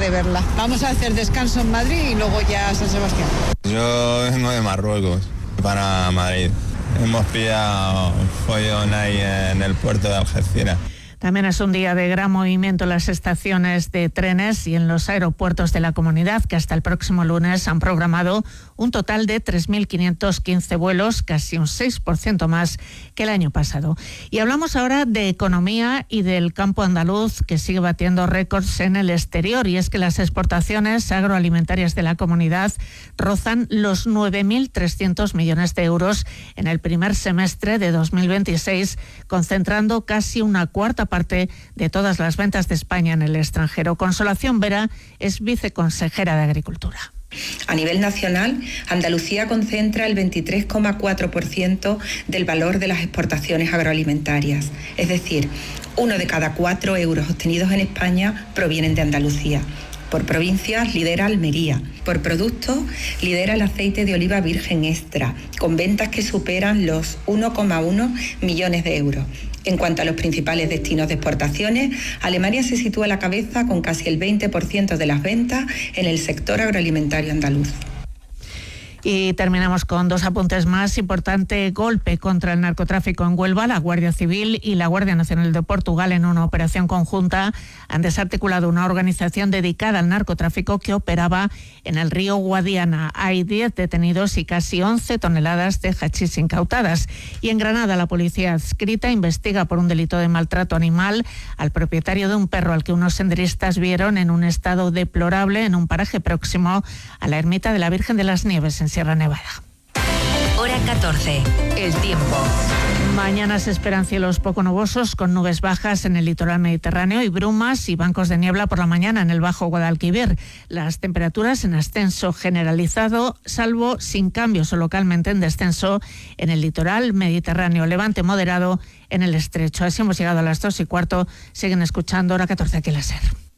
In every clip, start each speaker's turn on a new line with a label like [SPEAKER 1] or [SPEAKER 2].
[SPEAKER 1] de verla. Vamos a hacer descanso en Madrid y luego ya a San Sebastián.
[SPEAKER 2] Yo vengo de Marruecos para Madrid. Hemos pillado un follón ahí en el puerto de Algeciras.
[SPEAKER 3] También es un día de gran movimiento en las estaciones de trenes y en los aeropuertos de la comunidad, que hasta el próximo lunes han programado un total de 3.515 vuelos, casi un 6% más que el año pasado. Y hablamos ahora de economía y del campo andaluz, que sigue batiendo récords en el exterior. Y es que las exportaciones agroalimentarias de la comunidad rozan los 9.300 millones de euros en el primer semestre de 2026, concentrando casi una cuarta parte de todas las ventas de España en el extranjero. Consolación Vera es viceconsejera de Agricultura.
[SPEAKER 4] A nivel nacional, Andalucía concentra el 23,4% del valor de las exportaciones agroalimentarias. Es decir, 1 de cada 4 euros obtenidos en España provienen de Andalucía. Por provincias lidera Almería. Por productos lidera el aceite de oliva virgen extra, con ventas que superan los 1,1 millones de euros. En cuanto a los principales destinos de exportaciones, Alemania se sitúa a la cabeza con casi el 20% de las ventas en el sector agroalimentario andaluz.
[SPEAKER 3] Y terminamos con dos apuntes más. Importante golpe contra el narcotráfico en Huelva. La Guardia Civil y la Guardia Nacional de Portugal, en una operación conjunta, han desarticulado una organización dedicada al narcotráfico que operaba en el río Guadiana. Hay 10 detenidos y casi 11 toneladas de hachís incautadas. Y en Granada, la policía adscrita investiga por un delito de maltrato animal al propietario de un perro al que unos senderistas vieron en un estado deplorable en un paraje próximo a la ermita de la Virgen de las Nieves, en Sierra Nevada.
[SPEAKER 5] Hora 14. El tiempo.
[SPEAKER 3] Mañana se esperan cielos poco nubosos con nubes bajas en el litoral mediterráneo y brumas y bancos de niebla por la mañana en el Bajo Guadalquivir. Las temperaturas en ascenso generalizado, salvo sin cambios o localmente en descenso en el litoral mediterráneo. Levante moderado en el estrecho. Así hemos llegado a las 2:15. Siguen escuchando Hora 14 aquí en la SER.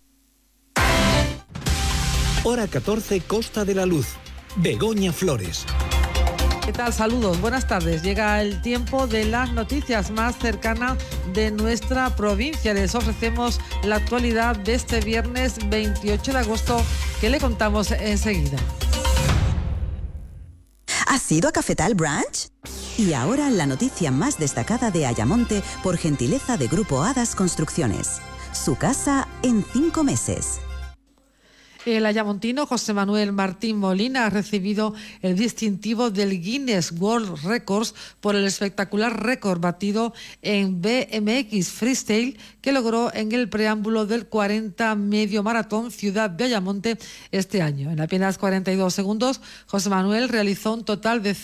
[SPEAKER 6] Hora 14, Costa de la Luz. Begoña Flores.
[SPEAKER 7] ¿Qué tal? Saludos, buenas tardes. Llega el tiempo de las noticias más cercanas de nuestra provincia. Les ofrecemos la actualidad de este viernes 28 de agosto que le contamos enseguida.
[SPEAKER 8] ¿Has ido a Cafetal Branch? Y ahora la noticia más destacada de Ayamonte por gentileza de Grupo Hadas Construcciones. Su casa en 5 meses.
[SPEAKER 7] El ayamontino José Manuel Martín Molina ha recibido el distintivo del Guinness World Records por el espectacular récord batido en BMX Freestyle que logró en el preámbulo del 40 Medio Maratón Ciudad de Ayamonte este año. En apenas 42 segundos, José Manuel realizó un total de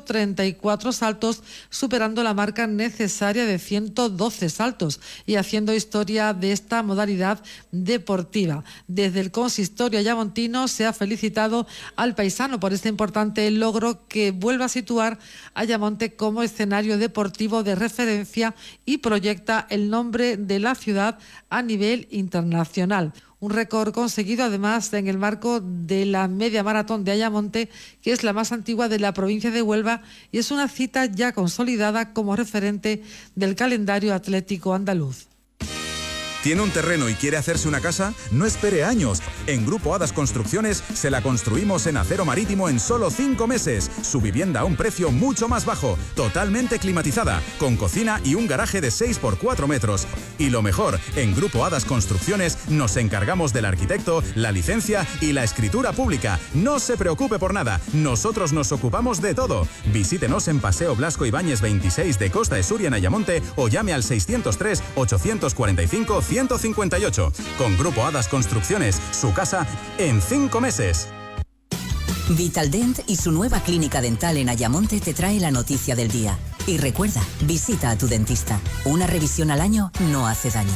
[SPEAKER 7] 134 saltos, superando la marca necesaria de 112 saltos y haciendo historia de esta modalidad deportiva. Desde el consistorio ayamontino se ha felicitado al paisano por este importante logro que vuelve a situar a Ayamonte como escenario deportivo de referencia y proyecta el nombre de la ciudad a nivel internacional. Un récord conseguido además en el marco de la media maratón de Ayamonte, que es la más antigua de la provincia de Huelva y es una cita ya consolidada como referente del calendario atlético andaluz.
[SPEAKER 9] ¿Tiene un terreno y quiere hacerse una casa? No espere años. En Grupo Hadas Construcciones se la construimos en acero marítimo en solo 5 meses. Su vivienda a un precio mucho más bajo, totalmente climatizada, con cocina y un garaje de 6 por 4 metros. Y lo mejor, en Grupo Hadas Construcciones nos encargamos del arquitecto, la licencia y la escritura pública. No se preocupe por nada, nosotros nos ocupamos de todo. Visítenos en Paseo Blasco Ibáñez 26 de Costa de Suria en Ayamonte o llame al 603 845 158. Con Grupo Hadas Construcciones, su casa en 5 meses.
[SPEAKER 8] Vitaldent y su nueva clínica dental en Ayamonte te trae la noticia del día. Y recuerda, visita a tu dentista. Una revisión al año no hace daño.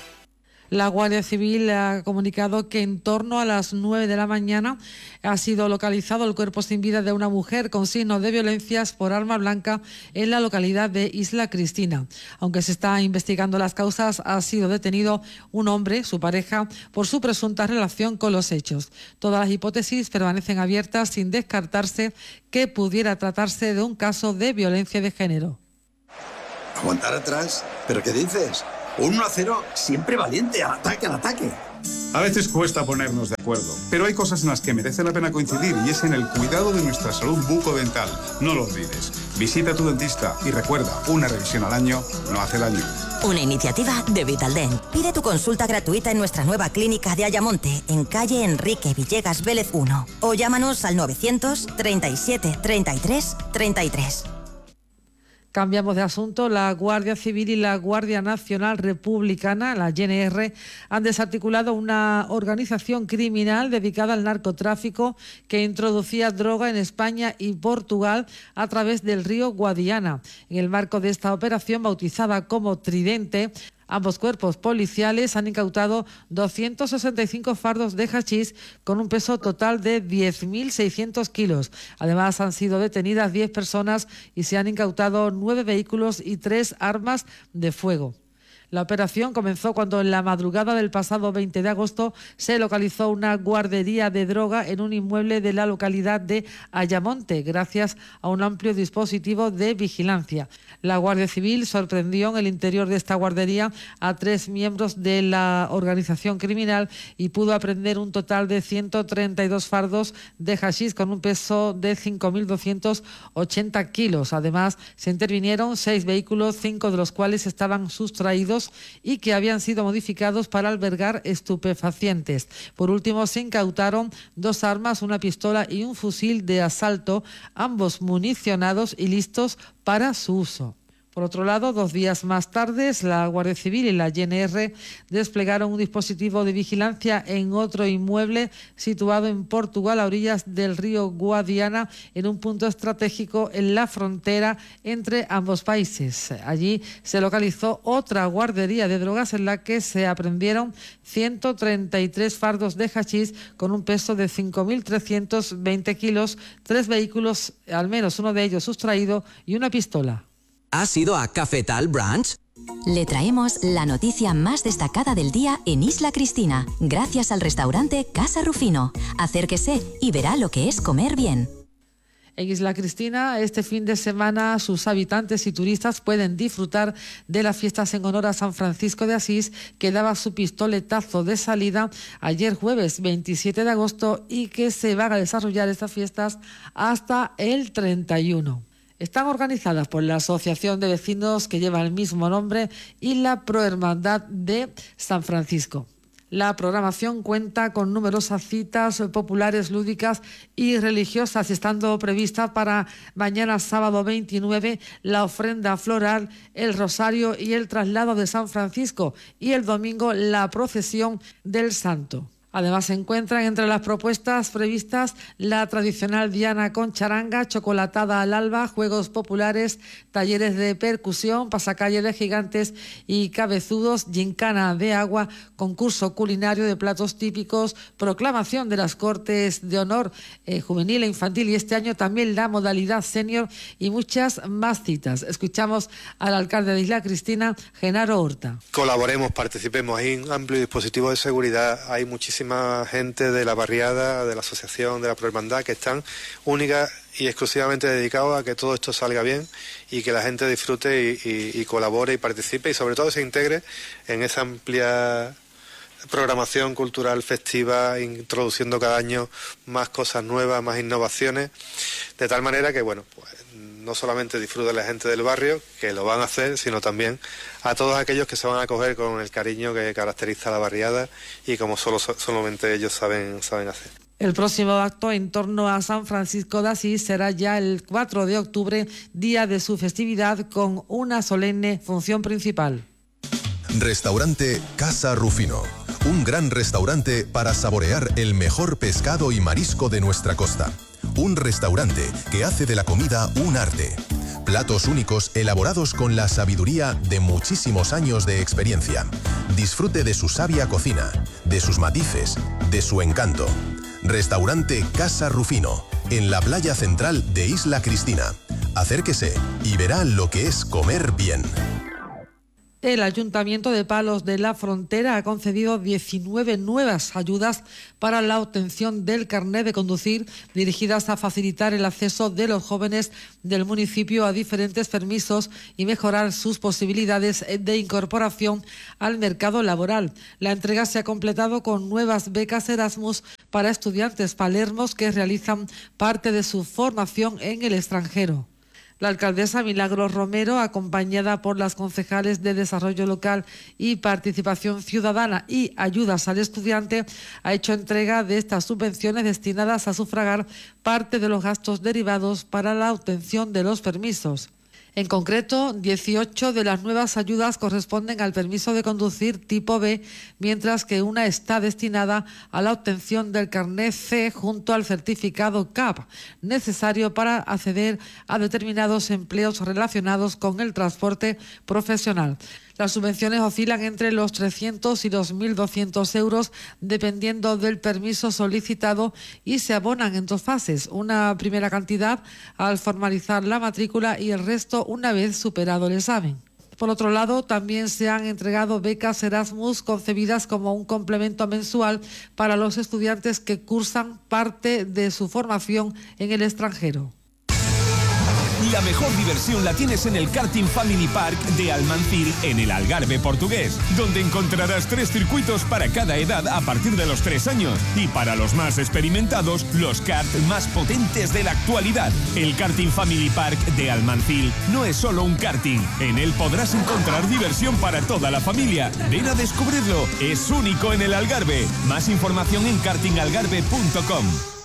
[SPEAKER 7] La Guardia Civil ha comunicado que en torno a las 9 de la mañana ha sido localizado el cuerpo sin vida de una mujer con signos de violencias por arma blanca en la localidad de Isla Cristina. Aunque se está investigando las causas, ha sido detenido un hombre, su pareja, por su presunta relación con los hechos. Todas las hipótesis permanecen abiertas sin descartarse que pudiera tratarse de un caso de violencia de género.
[SPEAKER 10] ¿Aguantar atrás? ¿Pero qué dices? Un 1-0 siempre valiente, al ataque, al ataque.
[SPEAKER 11] A veces cuesta ponernos de acuerdo, pero hay cosas en las que merece la pena coincidir y es en el cuidado de nuestra salud bucodental. No lo olvides. Visita a tu dentista y recuerda, una revisión al año no hace daño.
[SPEAKER 12] Una iniciativa de Vitaldent. Pide tu consulta gratuita en nuestra nueva clínica de Ayamonte, en calle Enrique Villegas Vélez 1. O llámanos al 900 37 33 33.
[SPEAKER 7] Cambiamos de asunto. La Guardia Civil y la Guardia Nacional Republicana, la GNR, han desarticulado una organización criminal dedicada al narcotráfico que introducía droga en España y Portugal a través del río Guadiana. En el marco de esta operación, bautizada como Tridente, ambos cuerpos policiales han incautado 265 fardos de hachís con un peso total de 10.600 kilos. Además, han sido detenidas 10 personas y se han incautado 9 vehículos y 3 armas de fuego. La operación comenzó cuando en la madrugada del pasado 20 de agosto se localizó una guardería de droga en un inmueble de la localidad de Ayamonte, gracias a un amplio dispositivo de vigilancia. La Guardia Civil sorprendió en el interior de esta guardería a 3 miembros de la organización criminal y pudo apreender un total de 132 fardos de hachís con un peso de 5.280 kilos. Además, se intervinieron 6 vehículos, 5 de los cuales estaban sustraídos y que habían sido modificados para albergar estupefacientes. Por último, se incautaron 2 armas, una pistola y un fusil de asalto, ambos municionados y listos para su uso. Por otro lado, 2 días más tarde, la Guardia Civil y la GNR desplegaron un dispositivo de vigilancia en otro inmueble situado en Portugal, a orillas del río Guadiana, en un punto estratégico en la frontera entre ambos países. Allí se localizó otra guardería de drogas en la que se aprehendieron 133 fardos de hachís con un peso de 5.320 kilos, 3 vehículos, al menos uno de ellos sustraído, y una pistola.
[SPEAKER 6] ¿Has ido a Cafetal Brunch?
[SPEAKER 13] Le traemos la noticia más destacada del día en Isla Cristina, gracias al restaurante Casa Rufino. Acérquese y verá lo que es comer bien.
[SPEAKER 7] En Isla Cristina, este fin de semana, sus habitantes y turistas pueden disfrutar de las fiestas en honor a San Francisco de Asís, que daba su pistoletazo de salida ayer jueves 27 de agosto y que se van a desarrollar estas fiestas hasta el 31. Están organizadas por la Asociación de Vecinos que lleva el mismo nombre y la Prohermandad de San Francisco. La programación cuenta con numerosas citas populares, lúdicas y religiosas, estando prevista para mañana sábado 29 la ofrenda floral, el rosario y el traslado de San Francisco, y el domingo la procesión del Santo. Además, se encuentran entre las propuestas previstas la tradicional diana con charanga, chocolatada al alba, juegos populares, talleres de percusión, pasacalle de gigantes y cabezudos, gincana de agua, concurso culinario de platos típicos, proclamación de las Cortes de Honor juvenil e infantil, y este año también la modalidad senior y muchas más citas. Escuchamos al alcalde de Isla Cristina, Genaro Horta.
[SPEAKER 14] Colaboremos, participemos, hay un amplio dispositivo de seguridad, hay muchísima gente de la barriada, de la asociación, de la prohermandad, que están única y exclusivamente dedicados a que todo esto salga bien y que la gente disfrute y colabore y participe y sobre todo se integre en esa amplia programación cultural festiva, introduciendo cada año más cosas nuevas, más innovaciones, de tal manera que, bueno, pues no solamente disfrute la gente del barrio, que lo van a hacer, sino también a todos aquellos que se van a acoger con el cariño que caracteriza a la barriada y como solamente ellos saben hacer.
[SPEAKER 7] El próximo acto en torno a San Francisco de Asís será ya el 4 de octubre, día de su festividad, con una solemne función principal.
[SPEAKER 15] Restaurante Casa Rufino. Un gran restaurante para saborear el mejor pescado y marisco de nuestra costa. Un restaurante que hace de la comida un arte. Platos únicos elaborados con la sabiduría de muchísimos años de experiencia. Disfrute de su sabia cocina, de sus matices, de su encanto. Restaurante Casa Rufino, en la playa central de Isla Cristina. Acérquese y verá lo que es comer bien.
[SPEAKER 7] El Ayuntamiento de Palos de la Frontera ha concedido 19 nuevas ayudas para la obtención del carnet de conducir, dirigidas a facilitar el acceso de los jóvenes del municipio a diferentes permisos y mejorar sus posibilidades de incorporación al mercado laboral. La entrega se ha completado con nuevas becas Erasmus para estudiantes palermos que realizan parte de su formación en el extranjero. La alcaldesa Milagros Romero, acompañada por las concejales de Desarrollo Local y Participación Ciudadana y Ayudas al Estudiante, ha hecho entrega de estas subvenciones destinadas a sufragar parte de los gastos derivados para la obtención de los permisos. En concreto, 18 de las nuevas ayudas corresponden al permiso de conducir tipo B, mientras que una está destinada a la obtención del carnet C junto al certificado CAP, necesario para acceder a determinados empleos relacionados con el transporte profesional. Las subvenciones oscilan entre los 300 y los 1.200 euros, dependiendo del permiso solicitado, y se abonan en 2 fases. Una primera cantidad al formalizar la matrícula y el resto una vez superado el examen. Por otro lado, también se han entregado becas Erasmus concebidas como un complemento mensual para los estudiantes que cursan parte de su formación en el extranjero.
[SPEAKER 16] La mejor diversión la tienes en el Karting Family Park de Almancil, en el Algarve portugués, donde encontrarás 3 circuitos para cada edad a partir de los 3 años y para los más experimentados, los karts más potentes de la actualidad. El Karting Family Park de Almancil no es solo un karting, en él podrás encontrar diversión para toda la familia. Ven a descubrirlo, es único en el Algarve. Más información en kartingalgarve.com.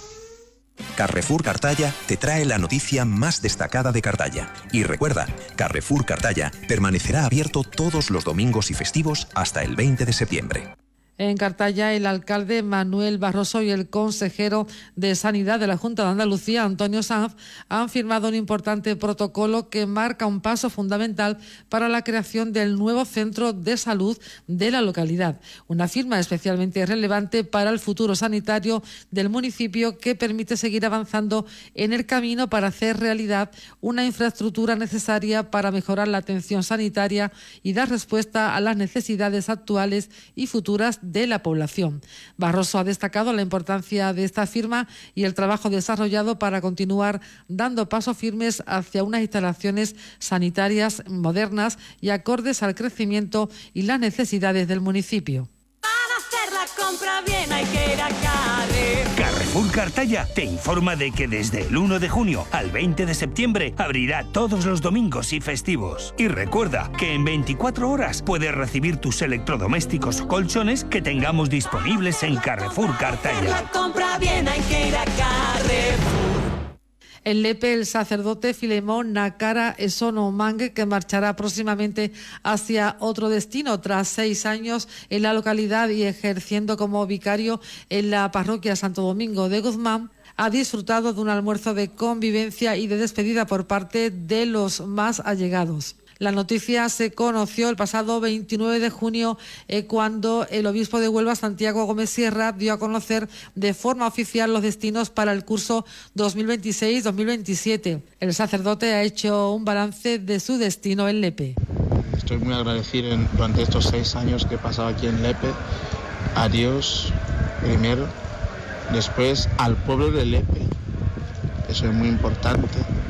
[SPEAKER 17] Carrefour Cartaya te trae la noticia más destacada de Cartaya. Y recuerda, Carrefour Cartaya permanecerá abierto todos los domingos y festivos hasta el 20 de septiembre.
[SPEAKER 7] En Cartaya, el alcalde Manuel Barroso y el consejero de Sanidad de la Junta de Andalucía, Antonio Sanz, han firmado un importante protocolo que marca un paso fundamental para la creación del nuevo centro de salud de la localidad. Una firma especialmente relevante para el futuro sanitario del municipio, que permite seguir avanzando en el camino para hacer realidad una infraestructura necesaria para mejorar la atención sanitaria y dar respuesta a las necesidades actuales y futuras de la población. Barroso ha destacado la importancia de esta firma y el trabajo desarrollado para continuar dando pasos firmes hacia unas instalaciones sanitarias modernas y acordes al crecimiento y las necesidades del municipio.
[SPEAKER 18] Para hacer la compra bien hay que ir a
[SPEAKER 19] Carrefour Cartaya te informa de que desde el 1 de junio al 20 de septiembre abrirá todos los domingos y festivos. Y recuerda que en 24 horas puedes recibir tus electrodomésticos o colchones que tengamos disponibles en Carrefour Cartaya.
[SPEAKER 18] La compra bien hay que ir a Carrefour.
[SPEAKER 7] En Lepe, el sacerdote Filemón Nakara Esono Mangue, que marchará próximamente hacia otro destino tras 6 años en la localidad y ejerciendo como vicario en la parroquia Santo Domingo de Guzmán, ha disfrutado de un almuerzo de convivencia y de despedida por parte de los más allegados. La noticia se conoció el pasado 29 de junio cuando el obispo de Huelva, Santiago Gómez Sierra, dio a conocer de forma oficial los destinos para el curso 2026-2027. El sacerdote ha hecho un balance de su destino en Lepe.
[SPEAKER 20] Estoy muy agradecido durante estos 6 años que he pasado aquí en Lepe. A Dios primero, después al pueblo de Lepe. Eso es muy importante.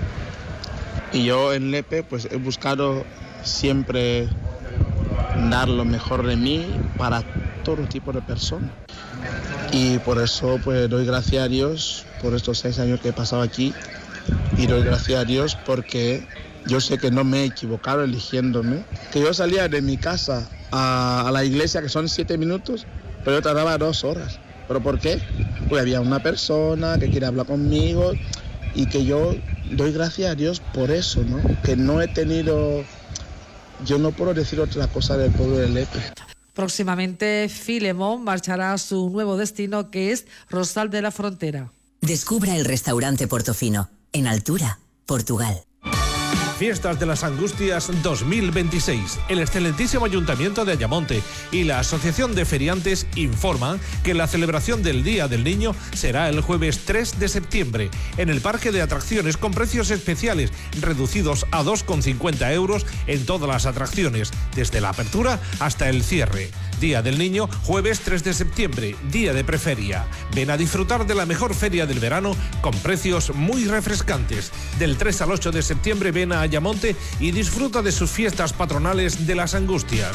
[SPEAKER 20] Y yo en Lepe pues he buscado siempre dar lo mejor de mí para todo tipo de personas. Y por eso pues doy gracias a Dios por estos 6 años que he pasado aquí. Y doy gracias a Dios porque yo sé que no me he equivocado eligiéndome. Que yo salía de mi casa a la iglesia, que son 7 minutos, pero yo tardaba 2 horas. ¿Pero por qué? Porque había una persona que quiere hablar conmigo y que yo doy gracias a Dios por eso, ¿no? Que no he tenido... Yo no puedo decir otra cosa del pueblo de Lepe.
[SPEAKER 7] Próximamente, Filemón marchará a su nuevo destino, que es Rosal de la Frontera.
[SPEAKER 12] Descubra el restaurante Portofino, en Altura, Portugal.
[SPEAKER 21] Fiestas de las Angustias 2026. El excelentísimo Ayuntamiento de Ayamonte y la Asociación de Feriantes informan que la celebración del Día del Niño será el jueves 3 de septiembre en el Parque de Atracciones con precios especiales reducidos a 2,50 euros en todas las atracciones, desde la apertura hasta el cierre. Día del Niño, jueves 3 de septiembre, día de preferia. Ven a disfrutar de la mejor feria del verano con precios muy refrescantes. Del 3 al 8 de septiembre ven a Ayamonte y disfruta de sus fiestas patronales de las Angustias.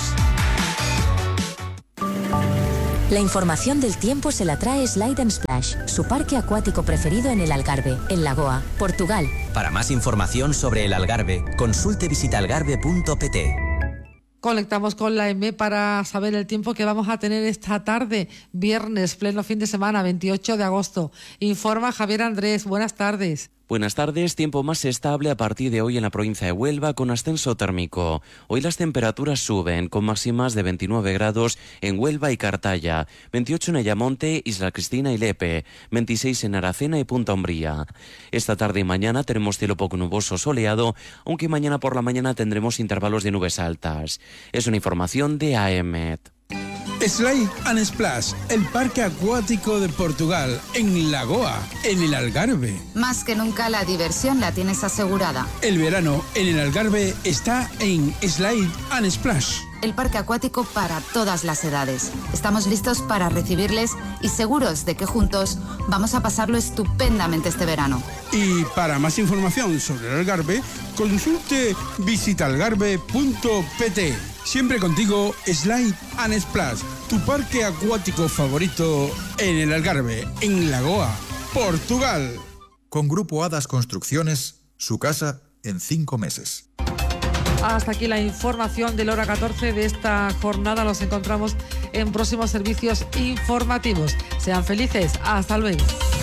[SPEAKER 13] La información del tiempo se la trae Slide & Splash, su parque acuático preferido en el Algarve, en Lagoa, Portugal.
[SPEAKER 22] Para más información sobre el Algarve, consulte visitaalgarve.pt.
[SPEAKER 7] Conectamos con la EME para saber el tiempo que vamos a tener esta tarde, viernes, pleno fin de semana, 28 de agosto. Informa Javier Andrés, buenas tardes.
[SPEAKER 23] Buenas tardes, tiempo más estable a partir de hoy en la provincia de Huelva con ascenso térmico. Hoy las temperaturas suben con máximas de 29 grados en Huelva y Cartaya, 28 en Ayamonte, Isla Cristina y Lepe, 26 en Aracena y Punta Umbría. Esta tarde y mañana tenemos cielo poco nuboso soleado, aunque mañana por la mañana tendremos intervalos de nubes altas. Es una información de AEMET.
[SPEAKER 24] Slide & Splash, el parque acuático de Portugal, en Lagoa, en el Algarve.
[SPEAKER 25] Más que nunca la diversión la tienes asegurada.
[SPEAKER 24] El verano en el Algarve está en Slide & Splash.
[SPEAKER 25] El parque acuático para todas las edades. Estamos listos para recibirles y seguros de que juntos vamos a pasarlo estupendamente este verano.
[SPEAKER 24] Y para más información sobre el Algarve, consulte visitaalgarve.pt. Siempre contigo, Slide & Splash, tu parque acuático favorito en el Algarve, en Lagoa, Portugal.
[SPEAKER 26] Con Grupo Hadas Construcciones, su casa en 5 meses.
[SPEAKER 7] Hasta aquí la información de la hora 14 de esta jornada. Nos encontramos en próximos servicios informativos. Sean felices. Hasta luego.